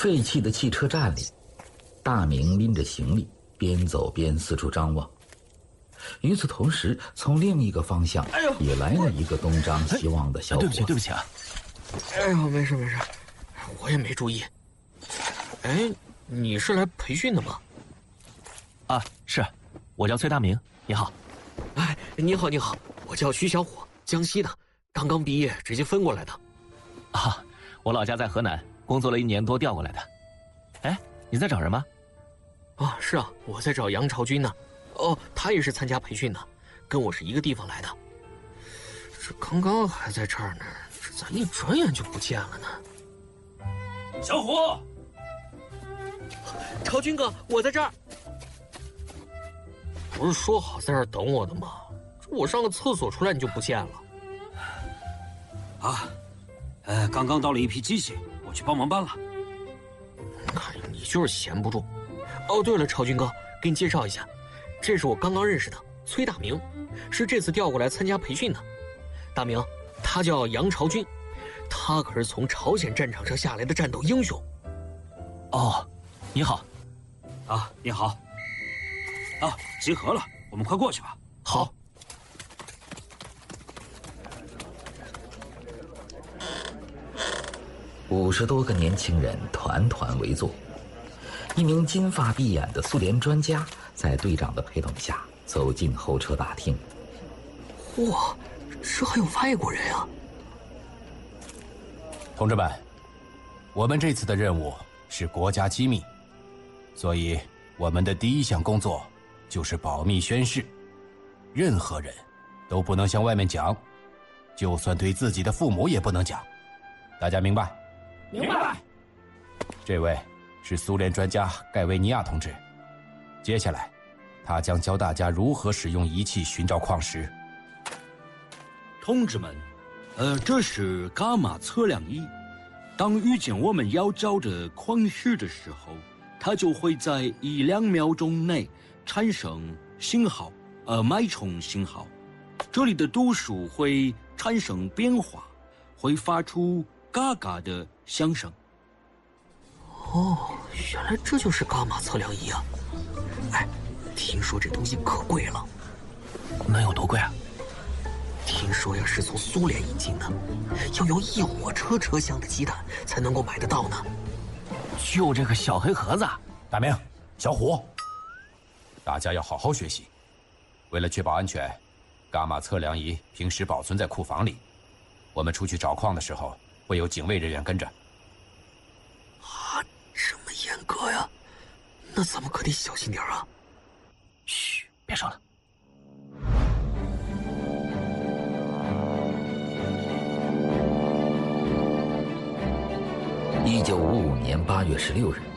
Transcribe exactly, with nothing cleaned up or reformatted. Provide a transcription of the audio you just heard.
废弃的汽车站里，大明拎着行李，边走边四处张望。与此同时，从另一个方向也来了一个东张西望的小伙子。 对不起，对不起啊！ 哎呦，没事没事，我也没注意。哎，你是来培训的吗？ 啊，是，我叫崔大明。你好。 哎，你好你好，我叫徐小虎，江西的，刚刚毕业直接分过来的。 啊，我老家在河南，工作了一年多调过来的。哎，你在找人吗？ 啊，是啊，我在找杨朝军呢。哦，他也是参加培训的，跟我是一个地方来的。这刚刚还在这儿呢，这咋一转眼就不见了呢？ 小虎， 朝军哥，我在这儿。不是说好在这儿等我的吗？我上个厕所出来你就不见了。 啊，呃，刚刚到了一批机器，我去帮忙搬了。 看你就是闲不住。哦，对了，朝军哥，给你介绍一下，这是我刚刚认识的崔大明，是这次调过来参加培训的。大明，他叫杨朝军，他可是从朝鲜战场上下来的战斗英雄。 哦，你好。 啊，你好。啊，集合了，我们快过去吧。 好。 五十多个年轻人团团围坐，一名金发碧眼的苏联专家在队长的陪同下走进候车大厅。 哇，这还有外国人啊！ 同志们，我们这次的任务是国家机密，所以我们的第一项工作就是保密宣誓，任何人都不能向外面讲，就算对自己的父母也不能讲。大家明白？ 明白。 这位是苏联专家盖维尼亚同志，接下来他将教大家如何使用仪器寻找矿石。 同志们，呃，这是伽马测量仪，当遇见我们要找的矿石的时候，它就会在一两秒钟内产生信号，呃，脉冲信号。这里的度数会产生变化，会发出嘎嘎的响声。 哦，原来这就是伽马测量仪啊！哎，听说这东西可贵了。 能有多贵啊？ 听说呀是从苏联引进的，要有一火车车厢的鸡蛋才能够买得到呢。 就这个小黑盒子。 大明，小虎，大家要好好学习。为了确保安全，伽马测量仪平时保存在库房里，我们出去找矿的时候会有警卫人员跟着。 啊，这么严格呀？那咱们可得小心点啊！ 嘘，别说了。 一九五五年八月十六日，